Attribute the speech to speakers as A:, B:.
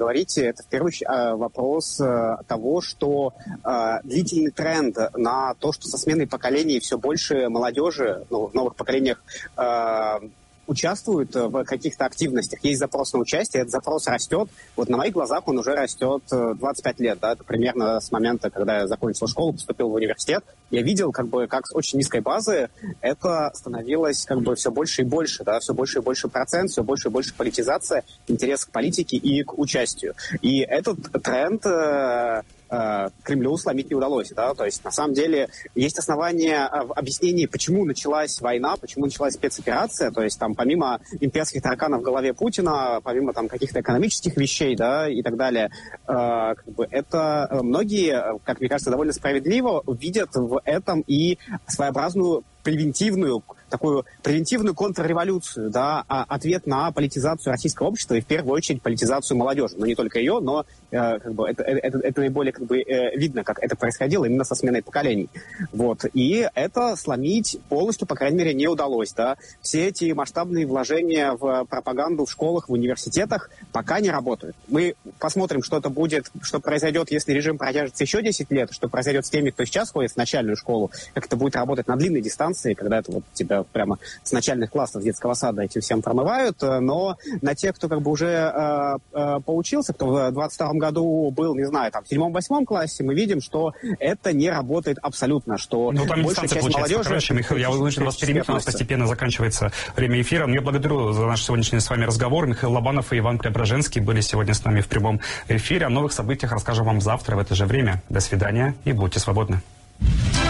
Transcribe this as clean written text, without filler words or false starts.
A: говорите, это в первую очередь вопрос того, что длительный тренд на то, что со сменой поколений все больше молодежи, в новых поколениях участвуют в каких-то активностях. Есть запрос на участие, этот запрос растет. Вот на моих глазах он уже растет 25 лет. Да? Это примерно с момента, когда я закончил школу, поступил в университет. Я видел, как с очень низкой базы это становилось все больше и больше. Да? Все больше и больше процент, все больше и больше политизация, интерес к политике и к участию. И этот тренд Кремлю сломить не удалось. Да? То есть, на самом деле, есть основания в объяснении, почему началась война, почему началась спецоперация. То есть, там, помимо имперских тараканов в голове Путина, помимо там каких-то экономических вещей, да, и так далее, это многие, как мне кажется, довольно справедливо видят в этом и своеобразную превентивную контрреволюцию, да, ответ на политизацию российского общества и в первую очередь политизацию молодежи. Но не только ее, но это наиболее видно, как это происходило именно со сменой поколений. Вот. И это сломить полностью, по крайней мере, не удалось. Да. Все эти масштабные вложения в пропаганду в школах, в университетах пока не работают. Мы посмотрим, что произойдет, если режим продержится еще 10 лет, что произойдет с теми, кто сейчас ходит в начальную школу, как это будет работать на длинной дистанции, когда это тебя прямо с начальных классов детского сада этим всем промывают, но на тех, кто уже поучился, кто в 22 году был, не знаю, в 7-8 классе, мы видим, что это не работает абсолютно, что
B: там
A: большая часть молодежи...
B: Короче, Михаил, я вынужден вас перебить, у нас постепенно заканчивается время эфира. Я благодарю за наш сегодняшний с вами разговор. Михаил Лобанов и Иван Преображенский были сегодня с нами в прямом эфире. О новых событиях расскажем вам завтра в это же время. До свидания и будьте свободны.